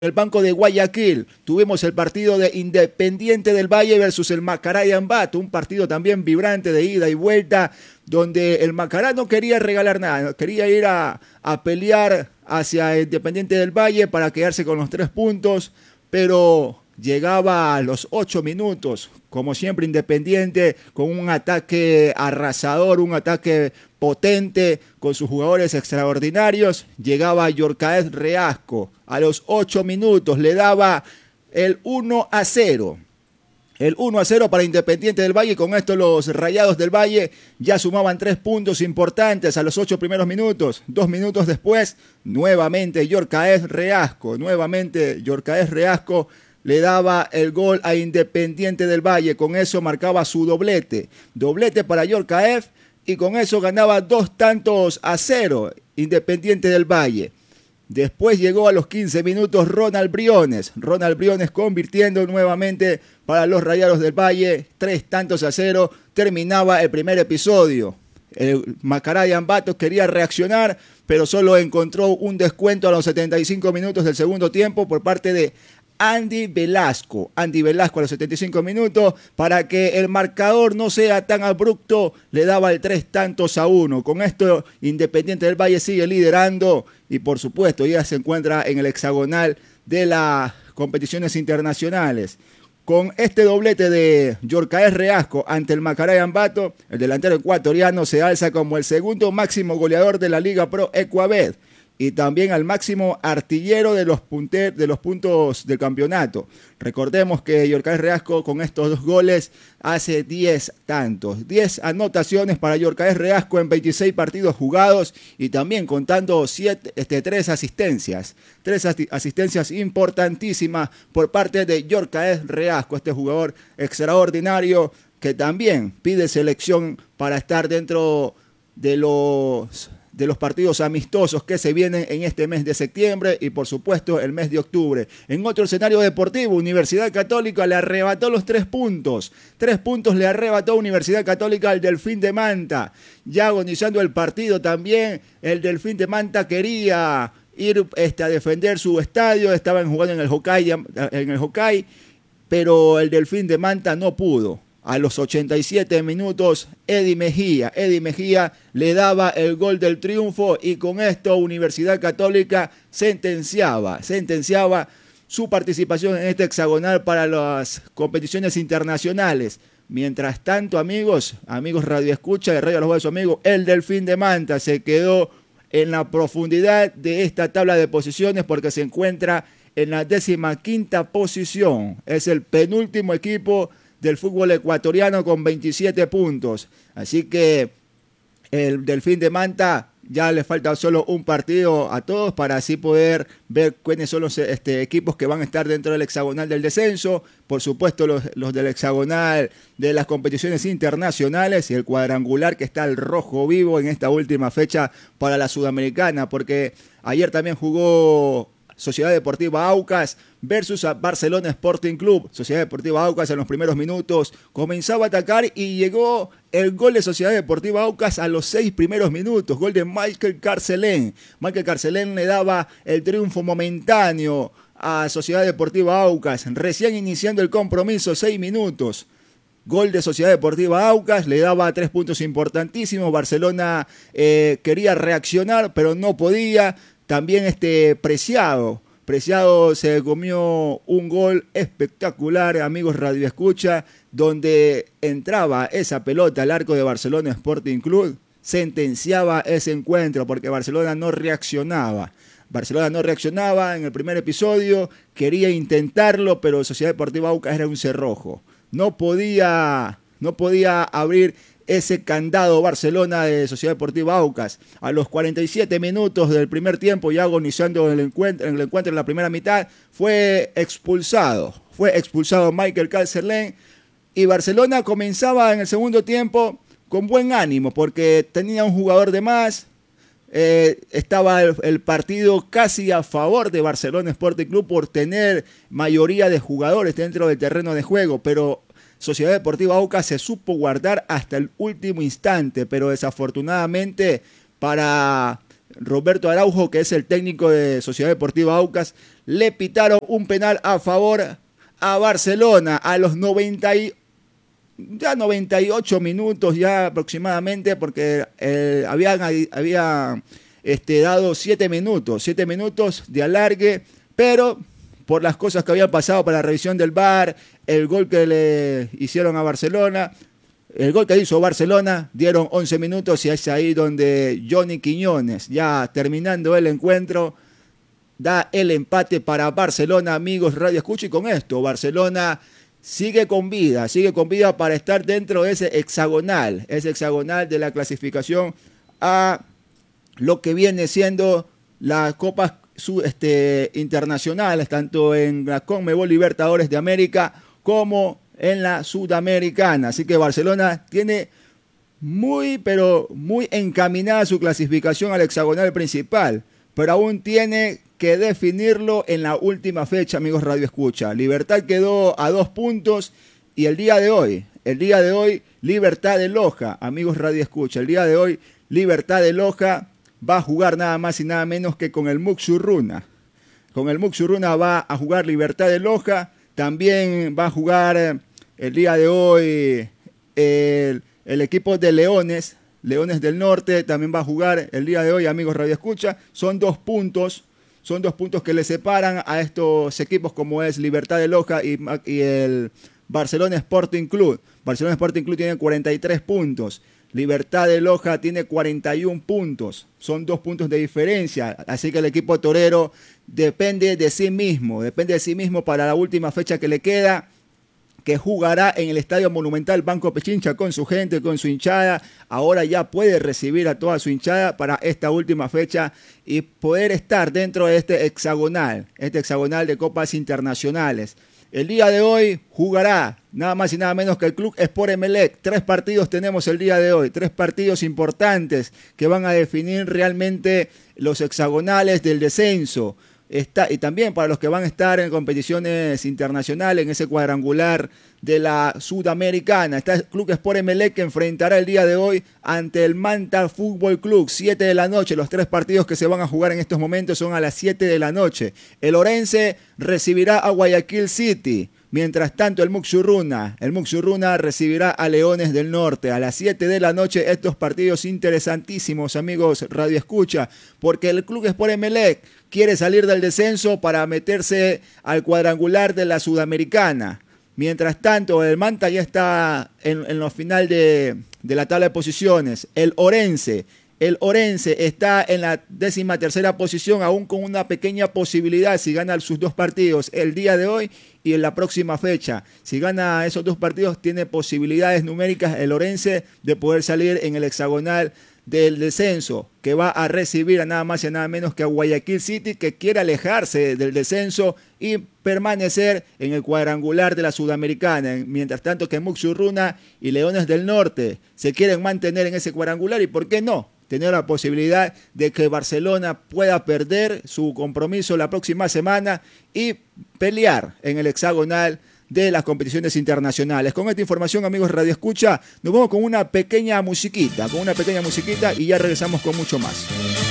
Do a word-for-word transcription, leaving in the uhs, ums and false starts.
El Banco de Guayaquil tuvimos el partido de Independiente del Valle versus el Macará de Ambato, un partido también vibrante de ida y vuelta, donde el Macará no quería regalar nada, quería ir a, a pelear hacia Independiente del Valle para quedarse con los tres puntos, pero llegaba a los ocho minutos, como siempre Independiente, con un ataque arrasador, un ataque potente, con sus jugadores extraordinarios. Llegaba Yorcaez Reasco, a los ocho minutos le daba el uno a cero. El uno a cero para Independiente del Valle. Con esto los Rayados del Valle ya sumaban tres puntos importantes a los ocho primeros minutos. Dos minutos después, nuevamente Yorcaez Reasco, nuevamente Yorcaez Reasco le daba el gol a Independiente del Valle. Con eso marcaba su doblete. Doblete para Yorcaez y con eso ganaba dos tantos a cero Independiente del Valle. Después llegó a los quince minutos Ronald Briones. Ronald Briones convirtiendo nuevamente para los Rayados del Valle. Tres tantos a cero. Terminaba el primer episodio. El Macará de Ambato quería reaccionar, pero solo encontró un descuento a los setenta y cinco minutos del segundo tiempo por parte de Andy Velasco. Andy Velasco a los setenta y cinco minutos, para que el marcador no sea tan abrupto, le daba el tres tantos a uno. Con esto Independiente del Valle sigue liderando y por supuesto ya se encuentra en el hexagonal de las competiciones internacionales. Con este doblete de Yorcaez Reasco ante el Macará de Ambato, el delantero ecuatoriano se alza como el segundo máximo goleador de la Liga Pro Ecuabet y también al máximo artillero de los, punter, de los puntos del campeonato. Recordemos que Yorcaez Reasco con estos dos goles hace diez tantos. diez anotaciones para Yorcaez Reasco en veintiséis partidos jugados y también contando siete, este, tres asistencias. Tres asistencias importantísimas por parte de Yorcaez Reasco, este jugador extraordinario que también pide selección para estar dentro de los... de los partidos amistosos que se vienen en este mes de septiembre y por supuesto el mes de octubre. En otro escenario deportivo, Universidad Católica le arrebató los tres puntos. Tres puntos le arrebató Universidad Católica al Delfín de Manta. Ya agonizando el partido también, el Delfín de Manta quería ir este, a defender su estadio. Estaban jugando en el Hokkay, en el Hokkay, pero el Delfín de Manta no pudo. A los ochenta y siete minutos, Eddie Mejía, Eddie Mejía le daba el gol del triunfo y con esto Universidad Católica sentenciaba, sentenciaba su participación en este hexagonal para las competiciones internacionales. Mientras tanto, amigos, amigos Radio Escucha de Radio Los Buenos Amigos, el Delfín de Manta se quedó en la profundidad de esta tabla de posiciones porque se encuentra en la décima quinta posición. Es el penúltimo equipo del fútbol ecuatoriano con veintisiete puntos. Así que el Delfín de Manta ya le falta solo un partido a todos para así poder ver quiénes son los este, equipos que van a estar dentro del hexagonal del descenso. Por supuesto los, los del hexagonal de las competiciones internacionales y el cuadrangular que está al rojo vivo en esta última fecha para la Sudamericana, porque ayer también jugó Sociedad Deportiva Aucas versus a Barcelona Sporting Club. Sociedad Deportiva Aucas en los primeros minutos comenzaba a atacar y llegó el gol de Sociedad Deportiva Aucas a los seis primeros minutos. Gol de Michael Carcelén. Michael Carcelén le daba el triunfo momentáneo a Sociedad Deportiva Aucas. Recién iniciando el compromiso, seis minutos. Gol de Sociedad Deportiva Aucas, le daba tres puntos importantísimos. Barcelona eh, quería reaccionar, pero no podía. También este Preciado, Preciado se comió un gol espectacular, amigos Radio Escucha, donde entraba esa pelota al arco de Barcelona Sporting Club, sentenciaba ese encuentro porque Barcelona no reaccionaba. Barcelona no reaccionaba en el primer episodio, quería intentarlo, pero Sociedad Deportiva Aucas era un cerrojo. No podía, no podía abrir ese candado Barcelona de Sociedad Deportiva Aucas. A los cuarenta y siete minutos del primer tiempo, ya agonizando en el encuentro en, el encuentro en la primera mitad, fue expulsado. Fue expulsado Michael Carcelén y Barcelona comenzaba en el segundo tiempo con buen ánimo porque tenía un jugador de más. Eh, estaba el, el partido casi a favor de Barcelona Sporting Club por tener mayoría de jugadores dentro del terreno de juego, pero Sociedad Deportiva Aucas se supo guardar hasta el último instante, pero desafortunadamente para Roberto Araujo, que es el técnico de Sociedad Deportiva Aucas, le pitaron un penal a favor a Barcelona a los noventa y, ya noventa y ocho minutos ya aproximadamente, porque eh, habían, había, este, dado siete minutos, siete minutos de alargue, pero por las cosas que habían pasado para la revisión del V A R, el gol que le hicieron a Barcelona, el gol que hizo Barcelona, dieron once minutos y es ahí donde Johnny Quiñones, ya terminando el encuentro, da el empate para Barcelona, amigos Radio Escucha, y con esto Barcelona sigue con vida, sigue con vida para estar dentro de ese hexagonal, ese hexagonal de la clasificación a lo que viene siendo las copas este, internacionales, tanto en la Conmebol Libertadores de América como en la Sudamericana. Así que Barcelona tiene muy, pero muy encaminada su clasificación al hexagonal principal, pero aún tiene que definirlo en la última fecha, amigos Radio Escucha. Libertad quedó a dos puntos y el día de hoy, el día de hoy, Libertad de Loja, amigos Radio Escucha, el día de hoy, Libertad de Loja va a jugar nada más y nada menos que con el Muxurruna. Con el Muxurruna va a jugar Libertad de Loja, también va a jugar el día de hoy el, el equipo de Leones, Leones del Norte, también va a jugar el día de hoy, amigos Radio Escucha. Son dos puntos, son dos puntos que le separan a estos equipos como es Libertad de Loja y, y el Barcelona Sporting Club. Barcelona Sporting Club tiene cuarenta y tres puntos. Libertad de Loja tiene cuarenta y un puntos. Son dos puntos de diferencia. Así que el equipo torero depende de sí mismo. Depende de sí mismo para la última fecha que le queda, que jugará en el Estadio Monumental Banco Pichincha con su gente, con su hinchada. Ahora ya puede recibir a toda su hinchada para esta última fecha y poder estar dentro de este hexagonal, este hexagonal de copas internacionales. El día de hoy jugará nada más y nada menos que el Club Sport Emelec. Tres partidos tenemos el día de hoy, tres partidos importantes que van a definir realmente los hexagonales del descenso. Está, y también para los que van a estar en competiciones internacionales, en ese cuadrangular de la Sudamericana. Está el Club Sport Emelec, que enfrentará el día de hoy ante el Manta Fútbol Club, siete de la noche. Los tres partidos que se van a jugar en estos momentos son a las siete de la noche. El Orense recibirá a Guayaquil City. Mientras tanto, el Muxurruna, el Muxurruna recibirá a Leones del Norte a las siete de la noche. Estos partidos interesantísimos, amigos Radio Escucha, porque el Club Sport Emelec quiere salir del descenso para meterse al cuadrangular de la Sudamericana. Mientras tanto, el Manta ya está en, en los final de, de la tabla de posiciones. El Orense, el Orense está en la décima tercera posición, aún con una pequeña posibilidad si gana sus dos partidos el día de hoy y en la próxima fecha. Si gana esos dos partidos, tiene posibilidades numéricas el Orense de poder salir en el hexagonal del descenso, que va a recibir a nada más y a nada menos que a Guayaquil City, que quiere alejarse del descenso y permanecer en el cuadrangular de la Sudamericana. Mientras tanto que Muxurruna y Leones del Norte se quieren mantener en ese cuadrangular, y por qué no tener la posibilidad de que Barcelona pueda perder su compromiso la próxima semana y pelear en el hexagonal de las competiciones internacionales. Con esta información, amigos Radio Escucha, nos vamos con una pequeña musiquita, con una pequeña musiquita y ya regresamos con mucho más.